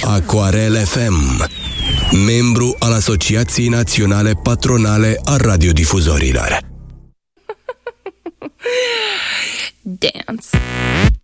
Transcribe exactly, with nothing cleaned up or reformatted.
Aquarel F M, membru al Asociației Naționale Patronale a Radiodifuzorilor. Dance.